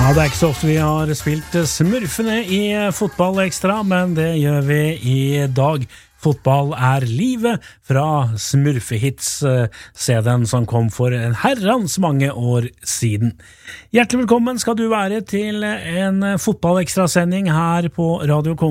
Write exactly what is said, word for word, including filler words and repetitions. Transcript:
Ja, det er ikke så ofte vi har spilt smurfene i Fotball Ekstra, men det gjør vi i dag. Fotball er livet fra Smurfehits-C D-en som kom for en herrens mange år siden. Hjertelig velkommen skal du være til en Fotball Ekstra-sending her på Radio Kongen.